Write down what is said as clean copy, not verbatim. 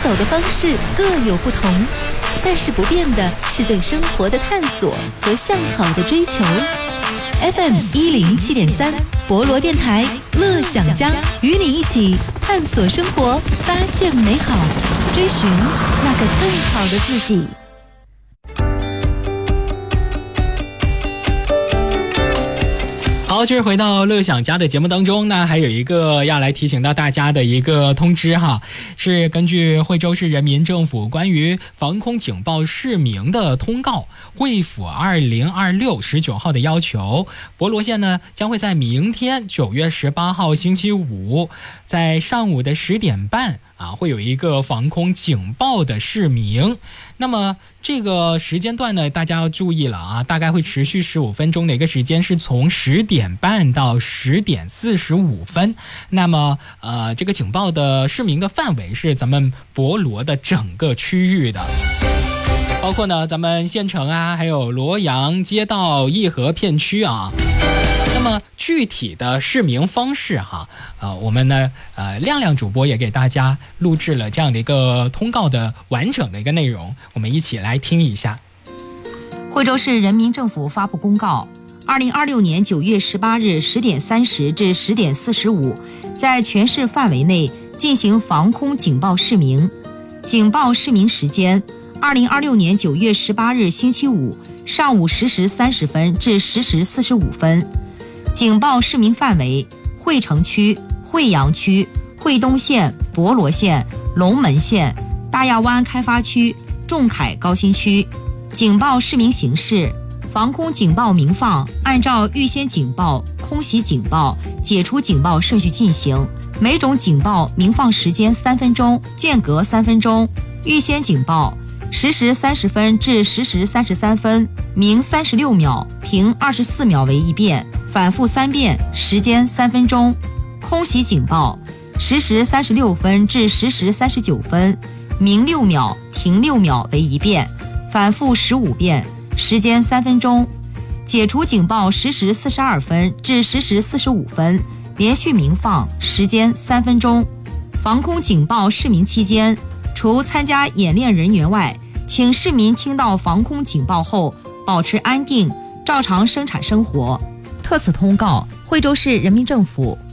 走的方式各有不同，但是不变的是对生活的探索和向好的追求。FM 107.3博罗电台乐享家，与你一起探索生活，发现美好，追寻那个更好的自己。 好，继续回到乐享家的节目当中，那还有一个要来提醒到大家的一个通知哈，是根据惠州市人民政府关于防空警报示明的通告，惠府2026 19号的要求，博罗县呢将会在明天9月18号星期五，在上午的10点半会有一个防空警报的示明。那么这个时间段呢，大家要注意了大概会持续15分钟的一个时间，是从10点半到10点45分。那么这个警报的示明的范围是咱们博罗的整个区域的，包括呢咱们县城还有罗阳街道义和片区那么具体的示明方式我们呢亮亮主播也给大家录制了这样的一个通告的完整的一个内容，我们一起来听一下。 惠州市人民政府发布公告，2026年9月18日10点30至10点45，在全市范围内进行防空警报示明。警报示明时间：2026年9月18日星期五上午10时30分至10时45分。警报示明范围：惠城区、惠阳区、惠东县、博罗县、龙门县、大亚湾开发区、仲恺高新区。警报示明形式：防空警报鸣放按照预先警报、空袭警报、解除警报顺序进行，每种警报鸣放时间3分钟，间隔3分钟。预先警报10时30分至10时33分，鸣36秒，停24秒为一遍，反复3遍，时间3分钟。空袭警报10时36分至10时39分，鸣6秒，停6秒为一遍，反复15遍，时间3分钟。解除警报10时42分至10时45分，连续鸣放，时间3分钟。防空警报示明期间，除参加演练人员外，请市民听到防空警报后保持安定，照常生产生活。特此通告，惠州市人民政府